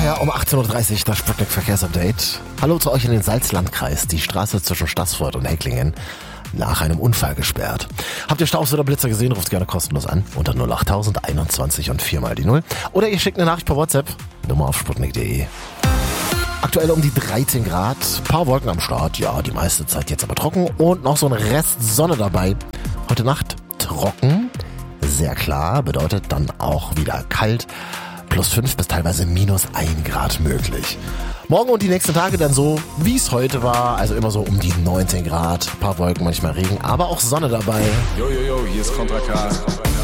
Vorher um 18.30 Uhr das Sputnik Verkehrsupdate. Hallo zu euch in den Salzlandkreis. Die Straße zwischen Staßfurt und Hecklingen nach einem Unfall gesperrt. Habt ihr Staus oder Blitzer gesehen, ruft gerne kostenlos an unter 08021 und 4 mal die 0. Oder ihr schickt eine Nachricht per WhatsApp, Nummer auf sputnik.de. Aktuell um die 13 Grad, paar Wolken am Start, ja, die meiste Zeit jetzt aber trocken und noch so ein Rest Sonne dabei. Heute Nacht trocken, sehr klar, bedeutet dann auch wieder kalt, plus 5 bis teilweise minus 1 Grad möglich. Morgen und die nächsten Tage dann so, wie es heute war, also immer so um die 19 Grad, paar Wolken, manchmal Regen, aber auch Sonne dabei. Yo, yo, yo, hier ist Contra K.